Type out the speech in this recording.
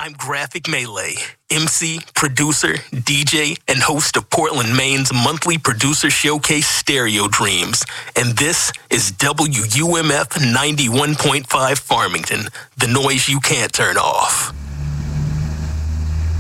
I'm Graphic Melee, MC, producer, DJ, and host of Portland, Maine's monthly producer showcase Stereo Dreams. And this is WUMF 91.5 Farmington, the noise you can't turn off.